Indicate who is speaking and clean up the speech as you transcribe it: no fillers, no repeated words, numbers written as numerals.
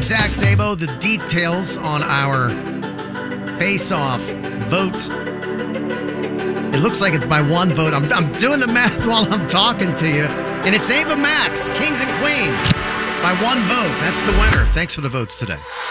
Speaker 1: Zach Szabo. The details on our face-off vote. It looks like it's by one vote. I'm doing the math while I'm talking to you. And it's Ava Max, Kings and Queens, by one vote. That's the winner. Thanks for the votes today.